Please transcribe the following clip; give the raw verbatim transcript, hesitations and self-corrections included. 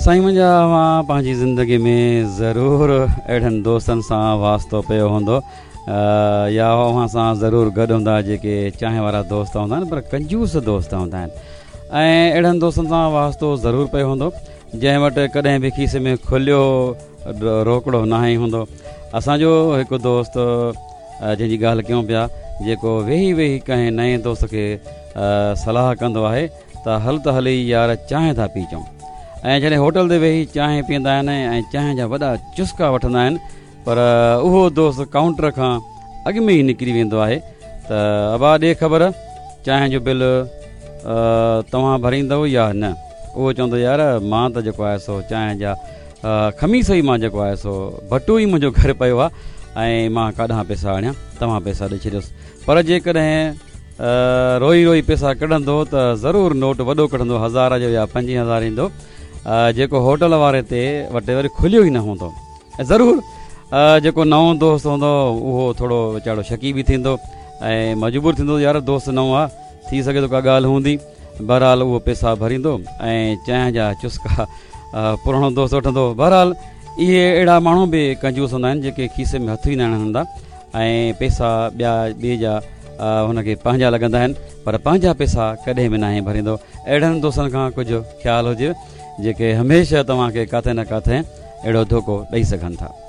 साईं मुंहिंजा मां पंहिंजी ज़िंदगी में ज़रूरु अहिड़नि दोस्तनि सां वास्तो पियो हूंदो या अव्हां सां ज़रूरु गॾु हूंदा जेके चांहि वारा दोस्त हूंदा आहिनि पर कंजूस दोस्त हूंदा आहिनि ऐं अहिड़नि दोस्तनि सां वास्तो ज़रूरु पियो हूंदो जंहिं वटि कॾहिं बि खीसे में खुलियो रोकड़ो न ई हूंदो। असांजो हिकु दोस्त जंहिंजी ॻाल्हि कयूं पिया जेको वेही वेही कंहिं नए दोस्त खे सलाह कंदो आहे त हल त हली यार चांहि था पी अचूं ऐं जॾहिं होटल ते वेही चांहि पीअंदा आहिनि ऐं चांहि जा वॾा चुस्का वठंदा आहिनि पर उहो दोस्त काउंटर खां अॻु में ई निकिरी वेंदो आहे त अबा ॾे ख़बर चांहि जो बिल तव्हां भरींदव या न। उहो चवंदो यार मां त जेको आहे सो चांहि जा खमीस ई मां जेको आहे सो भटू ई मुंहिंजो घर पियो आहे ऐं मां काॾां पैसा आणियां तव्हां पैसा ॾेई छॾियोसि। पर जेकॾहिं रोई रोई पैसा कढंदो त ज़रूरु नोट वॾो कढंदो हज़ार जो या पंजी हज़ार ईंदो जेको होटल वारे ते वटि वरी खुलियो ई न हूंदो। ऐं ज़रूरु जेको नओं दोस्त हूंदो उहो थोरो वीचारो शकी बि थींदो ऐं मजबूर थींदो यार दोस्त नओं आहे थी सघे थो का ॻाल्हि हूंदी। बहरहाल उहो पैसा भरींदो ऐं चांहि जा चुस्का पुराणो दोस्त वठंदो। बहरहाल इहे अहिड़ा माण्हू बि कंजूस हूंदा आहिनि जेके खीसे में हथ ई न हणंदा ऐं पैसा ॿिया ॿिए जा हुनखे पंहिंजा लॻंदा आहिनि पर पंहिंजा पैसा कॾहिं बि न आहे भरींदो। अहिड़नि दोस्तनि खां कुझु ख़्यालु हुजे जेके हमेशह तव्हांखे किथे न किथे अहिड़ो धोखो ॾेई सघनि था।